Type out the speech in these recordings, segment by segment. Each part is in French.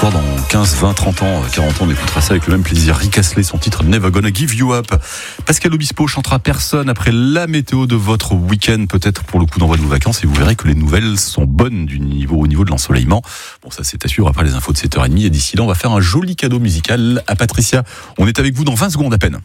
soir, dans 15, 20, 30 ans, 40 ans, on écoutera ça avec le même plaisir. Rick Astley, son titre Never Gonna Give You Up. Pascal Obispo chantera Personne après la météo de votre week-end, peut-être pour le coup d'envoi de vos vacances, et vous verrez que les nouvelles sont bonnes au niveau de l'ensoleillement. Bon, ça c'est à suivre après les infos de 7h30, et d'ici là, on va faire un joli cadeau musical à Patricia. On est avec vous dans 20 secondes à peine.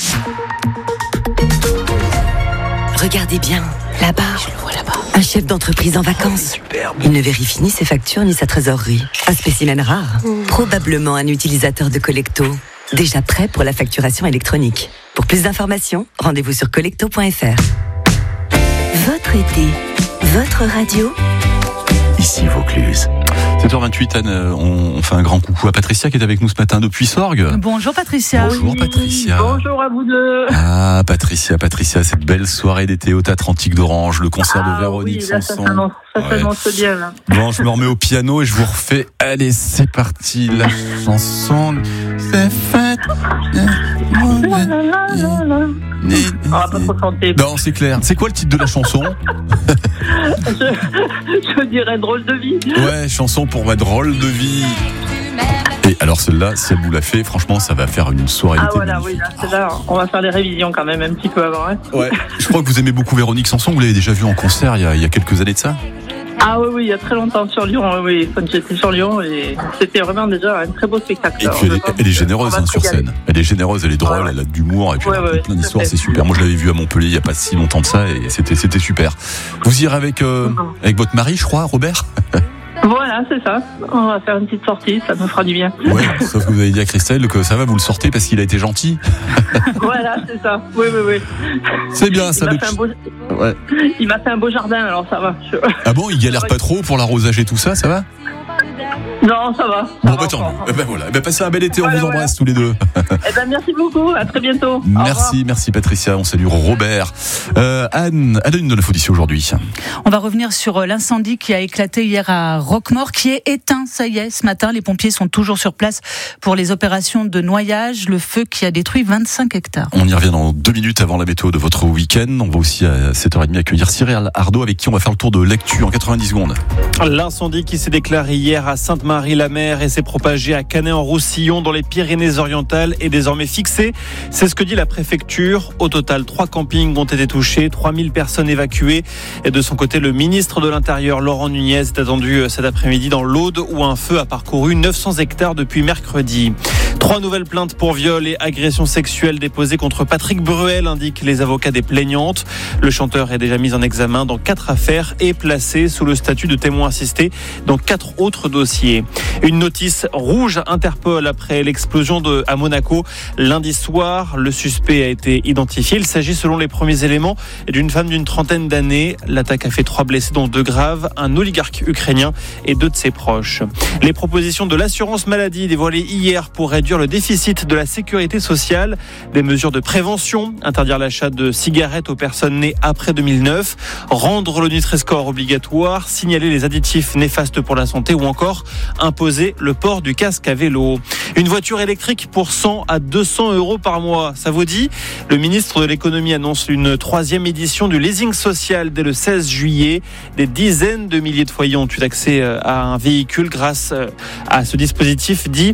Regardez bien, là-bas. Je le vois là-bas. Un chef d'entreprise en vacances. Il ne vérifie ni ses factures ni sa trésorerie. Un spécimen rare. Probablement un utilisateur de Collecto. Déjà prêt pour la facturation électronique. Pour plus d'informations, rendez-vous sur collecto.fr. Votre été, votre radio. Ici Vaucluse. 7h28, Anne, on fait un grand coucou à Patricia qui est avec nous ce matin depuis Sorgues. Bonjour Patricia. Bonjour Patricia. Bonjour à vous deux. Ah Patricia, cette belle soirée d'été au Théâtre Antique d'Orange, le concert de Véronique Sanson. Ça s'annonce bien là. Bon, je me remets au piano et je vous refais. Allez, c'est parti, la chanson. C'est fait. On va pas trop chanter. Non, c'est clair. C'est quoi le titre de la chanson? Je dirais drôle de vie. Ouais, chanson pour ma drôle de vie. Et alors celle-là, si elle vous l'a fait, franchement, ça va faire une soirée d'été. Ah voilà, oui, là, celle-là, on va faire les révisions quand même un petit peu avant. Hein. Ouais. Je crois que vous aimez beaucoup Véronique Sanson. Vous l'avez déjà vue en concert il y a quelques années de ça. Ah oui, il y a très longtemps sur Lyon. Oui, quand j'étais sur Lyon, et c'était vraiment déjà un très beau spectacle. Et puis elle est généreuse sur scène. Elle est généreuse, elle est drôle, elle a de l'humour, et puis elle a plein d'histoires, c'est super. Moi, je l'avais vue à Montpellier il n'y a pas si longtemps de ça, et c'était super. Vous irez avec votre mari, je crois, Robert? Voilà, c'est ça. On va faire une petite sortie, ça nous fera du bien. Ouais, sauf que vous avez dit à Christelle que ça va, vous le sortez parce qu'il a été gentil. Voilà, c'est ça. Oui. C'est bien, ça. Il m'a fait un beau jardin, alors ça va. Ah bon, il galère pas trop pour l'arrosage et tout ça, ça va? Non, ça va. Bon, bah tant mieux. Ben voilà. Passez un bel été, on vous embrasse tous les deux. Merci beaucoup, à très bientôt. Merci Patricia, on salue Robert. Anne, à la une de l'info d'ici aujourd'hui. On va revenir sur l'incendie qui a éclaté hier à Roquemaure, qui est éteint, ça y est, ce matin. Les pompiers sont toujours sur place pour les opérations de noyage. Le feu qui a détruit 25 hectares. On y revient dans 2 minutes avant la météo de votre week-end. On va aussi à 7h30 accueillir Cyril Ardo, avec qui on va faire le tour de l'actu en 90 secondes. L'incendie qui s'est déclaré hier à Sainte-Marie-la-Mer et s'est propagé à Canet-en-Roussillon dans les Pyrénées-Orientales est désormais fixé. C'est ce que dit la préfecture. Au total, 3 campings ont été touchés, 3000 personnes évacuées. Et de son côté, le ministre de l'Intérieur, Laurent Nunez, est attendu cet après-midi dans l'Aude où un feu a parcouru 900 hectares depuis mercredi. 3 nouvelles plaintes pour viol et agression sexuelle déposées contre Patrick Bruel, indiquent les avocats des plaignantes. Le chanteur est déjà mis en examen dans 4 affaires et placé sous le statut de témoin assisté dans 4 autres dossiers. Une notice rouge Interpol après l'explosion à Monaco. Lundi soir, le suspect a été identifié. Il s'agit, selon les premiers éléments, d'une femme d'une trentaine d'années. L'attaque a fait 3 blessés, dont 2 graves, un oligarque ukrainien et 2 de ses proches. Les propositions de l'assurance maladie dévoilées hier pour réduire le déficit de la sécurité sociale. Des mesures de prévention, interdire l'achat de cigarettes aux personnes nées après 2009, rendre le Nutri-Score obligatoire, signaler les additifs néfastes pour la santé ou encore imposer le port du casque à vélo. Une voiture électrique pour 100 à 200 euros par mois, ça vous dit? Le ministre de l'économie annonce une 3e édition du leasing social dès le 16 juillet. Des dizaines de milliers de foyers ont eu accès à un véhicule grâce à ce dispositif dit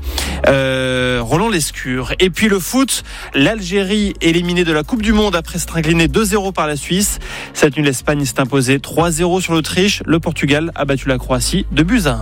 Roland Lescure. Et puis le foot, l'Algérie éliminée de la Coupe du Monde après s'être inclinée 2-0 par la Suisse. Cette nuit, l'Espagne s'est imposée 3-0 sur l'Autriche. Le Portugal a battu la Croatie 2-1.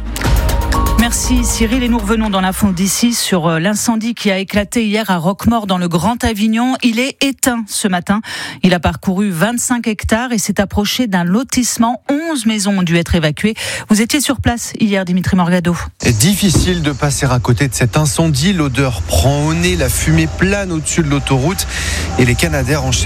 Merci Cyril, et nous revenons dans l'info d'ici sur l'incendie qui a éclaté hier à Roquemaure dans le Grand Avignon. Il est éteint ce matin. Il a parcouru 25 hectares et s'est approché d'un lotissement. 11 maisons ont dû être évacuées. Vous étiez sur place hier, Dimitri Morgado. Difficile de passer à côté de cet incendie. L'odeur prend au nez, la fumée plane au-dessus de l'autoroute et les Canadaires enchaînent